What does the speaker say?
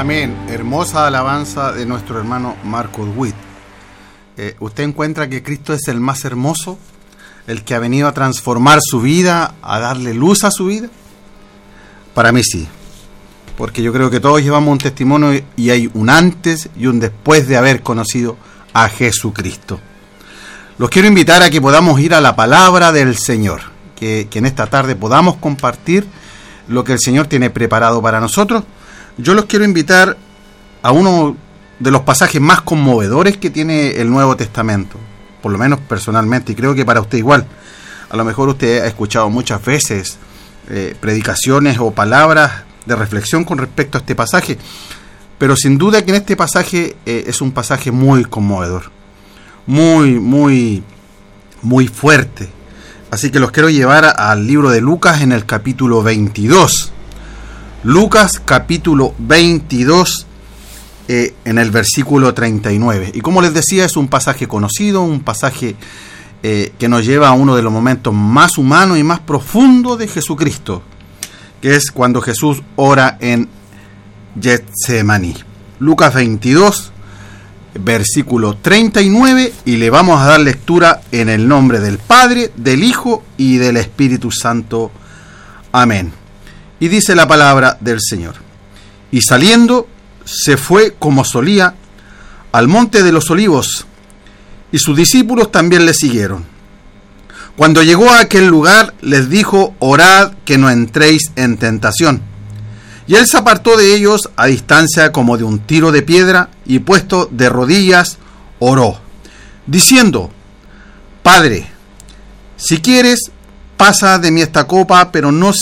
Amén. Hermosa alabanza de nuestro hermano Marcos Witt. ¿Usted encuentra que Cristo es el más hermoso? ¿El que ha venido a transformar su vida, a darle luz a su vida? Para mí sí. Porque yo creo que todos llevamos un testimonio y hay un antes y un después de haber conocido a Jesucristo. Los quiero invitar a que podamos ir a la palabra del Señor. Que en esta tarde podamos compartir lo que el Señor tiene preparado para nosotros. Yo los quiero invitar a uno de los pasajes más conmovedores que tiene el Nuevo Testamento, por lo menos personalmente, y creo que para usted igual. A lo mejor usted ha escuchado muchas veces predicaciones o palabras de reflexión con respecto a este pasaje, pero sin duda que en este pasaje es un pasaje muy conmovedor, muy fuerte. Así que los quiero llevar al libro de Lucas en el capítulo 22. Lucas capítulo 22 en el versículo 39. Y como les decía, es un pasaje conocido, un pasaje que nos lleva a uno de los momentos más humanos y más profundos de Jesucristo, que es cuando Jesús ora en Getsemaní. Lucas 22, versículo 39, y le vamos a dar lectura en el nombre del Padre, del Hijo y del Espíritu Santo. Amén. Y dice la palabra del Señor: y saliendo, se fue como solía al monte de los Olivos, y sus discípulos también le siguieron. Cuando llegó a aquel lugar, les dijo: orad que no entréis en tentación. Y él se apartó de ellos a distancia como de un tiro de piedra, y puesto de rodillas, oró, diciendo: Padre, si quieres, pasa de mí esta copa, pero no